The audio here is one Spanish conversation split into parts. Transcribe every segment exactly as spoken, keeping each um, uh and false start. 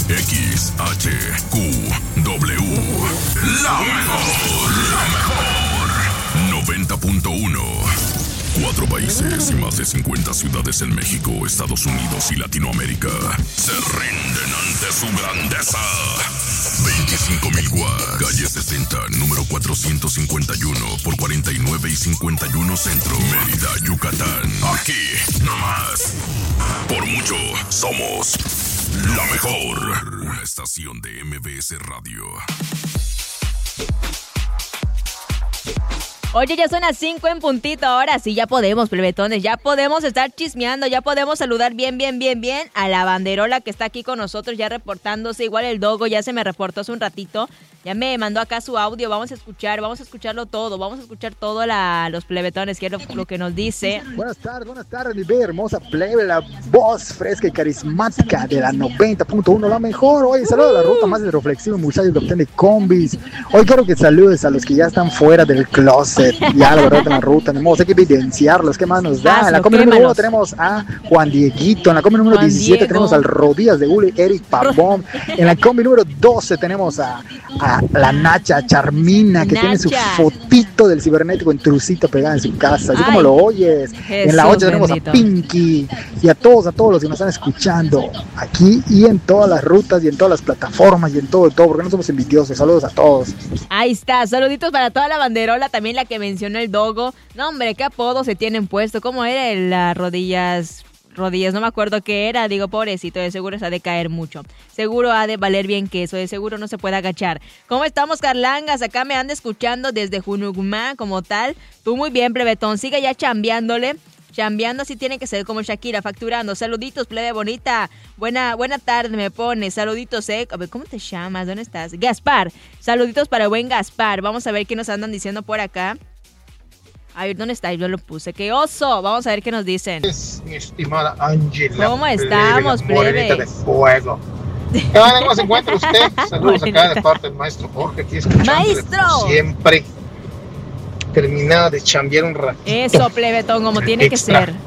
X, H, Q, W. La mejor, la mejor. noventa punto uno. Cuatro países y más de cincuenta ciudades en México, Estados Unidos y Latinoamérica se rinden ante su grandeza. veinticinco mil watts, calle sesenta, número cuatrocientos cincuenta y uno por cuarenta y nueve y cincuenta y uno Centro, Mérida, Yucatán. Aquí, nomás. Por mucho, somos la mejor. Una estación de M B S Radio. Oye, ya son las cinco en puntito, ahora sí ya podemos, plebetones, ya podemos estar chismeando, ya podemos saludar bien, bien, bien, bien a la banderola que está aquí con nosotros ya reportándose, igual el Dogo ya se me reportó hace un ratito, ya me mandó acá su audio, vamos a escuchar, vamos a escucharlo todo, vamos a escuchar todo la, los plebetones, que es lo, lo que nos dice. Buenas tardes, buenas tardes, mi bella hermosa plebe, la voz fresca y carismática de la noventa punto uno, la mejor. Oye, saludo a la ruta más de reflexivo, muchachos de Opten de Combis. Hoy quiero que saludes a los que ya están fuera del closet. Ya la verdad en la ruta, tenemos hay que evidenciarlos. ¿Qué más nos da? Hazlo, en la combi número quémalos. uno tenemos a Juan Dieguito. En la combi número Juan diecisiete Diego. tenemos al Rodillas de Uli, Eric Pavón. En la combi número doce tenemos a, a la Nacha Charmina, que Nacha. tiene su fotito del cibernético en trucita pegada en su casa, así Ay, como lo oyes. En la Jesús ocho tenemos bendito. a Pinky y a todos, a todos los que nos están escuchando aquí y en todas las rutas y en todas las plataformas y en todo, todo, porque no somos envidiosos. Saludos a todos. Ahí está, saluditos para toda la banderola, también la que mencionó el Dogo. No, hombre, qué apodo se tienen puesto. ¿Cómo era el las rodillas? Rodillas, no me acuerdo qué era. Digo, pobrecito, de seguro se ha de caer mucho. Seguro ha de valer bien queso, de seguro no se puede agachar. ¿Cómo estamos, Carlangas? Acá me anda escuchando desde Junugma como tal. Tú muy bien, plebetón, sigue ya chambeándole. Chambeando así tiene que ser como Shakira, facturando. Saluditos, plebe bonita. Buena, buena tarde me pone. Saluditos, eh. A ver, ¿cómo te llamas? ¿Dónde estás? Gaspar. Saluditos para el buen Gaspar. Vamos a ver qué nos andan diciendo por acá. A ver, ¿dónde está? Yo lo puse. ¡Qué oso! Vamos a ver qué nos dicen. Es mi estimada Angela. ¿Cómo estamos, plebe? La morenita plebe? de fuego. ¿Qué tal? ¿Cómo se encuentra usted? Saludos Morenita. acá de parte del maestro Jorge, aquí escuchándole ¡Maestro! como siempre. Terminado de chambear un ratito. Eso, plebetón, como tiene que Extra. ser.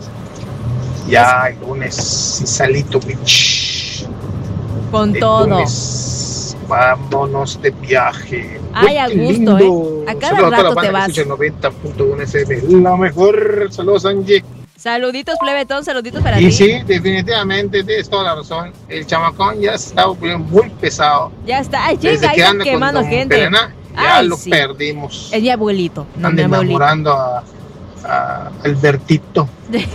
Ya el lunes y salito, bitch. Con El todo. lunes, vámonos de viaje. Ay, Uy, a qué gusto, lindo. ¿eh? A cada Saludos toda la rato banda te que vas. escucha noventa punto uno F M. La mejor. Saludos, Angie. Saluditos, plebetón, saluditos para Y ti. sí, definitivamente tienes toda la razón. El chamacón ya se está volviendo muy pesado. Ya está. Ay, Desde chinga, ahí que están anda con quemando don gente. Perena, ya Ay, lo sí. perdimos. Es mi abuelito, no Anda mi abuelito. enamorando a, a Albertito,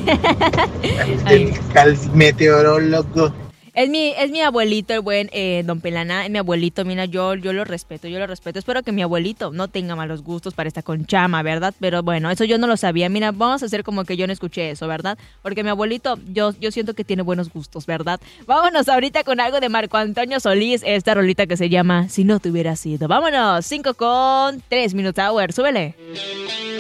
el Ay. del cal- meteorólogo. Es mi, es mi abuelito, el buen eh, don Pelana, es mi abuelito, mira, yo, yo lo respeto, yo lo respeto. Espero que mi abuelito no tenga malos gustos para esta conchama, ¿verdad? Pero bueno, eso yo no lo sabía. Mira, vamos a hacer como que yo no escuché eso, ¿verdad? Porque mi abuelito, yo, yo siento que tiene buenos gustos, ¿verdad? Vámonos ahorita con algo de Marco Antonio Solís, esta rolita que se llama Si no te hubiera sido. Vámonos, cinco con tres minutos hour, súbele.